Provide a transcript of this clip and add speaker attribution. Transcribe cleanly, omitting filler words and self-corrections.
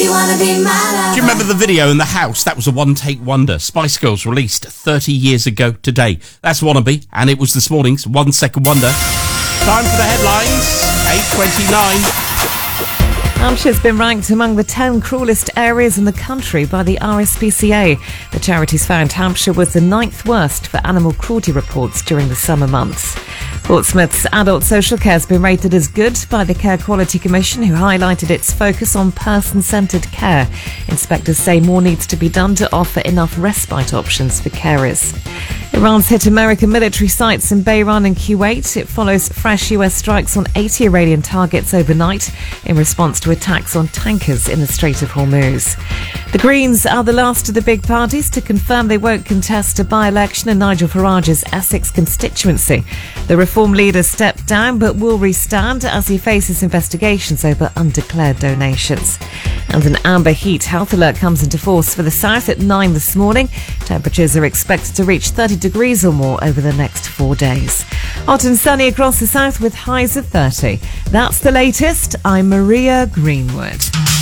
Speaker 1: wanna be my lover?
Speaker 2: Do you remember the video in the house? That was a one-take wonder. Spice Girls released 30 years ago today. That's Wannabe, and it was this morning's 1 Second Wonder. Time for the headlines, 8:29.
Speaker 3: Hampshire's been ranked among the 10 cruelest areas in the country by the RSPCA. The charities found Hampshire was the 9th worst for animal cruelty reports during the summer months. Portsmouth's adult social care has been rated as good by the Care Quality Commission, who highlighted its focus on person-centred care. Inspectors say more needs to be done to offer enough respite options for carers. Iran's hit American military sites in Bahrain and Kuwait. It follows fresh US strikes on 80 Iranian targets overnight in response to attacks on tankers in the Strait of Hormuz. The Greens are the last of the big parties to confirm they won't contest a by-election in Nigel Farage's Essex constituency. The Reform leader stepped down but will re-stand as he faces investigations over undeclared donations. And an amber heat health alert comes into force for the south at 9 this morning. Temperatures are expected to reach 30 degrees or more over the next 4 days. Hot and sunny across the south with highs of 30. That's the latest. I'm Maria Greenwood.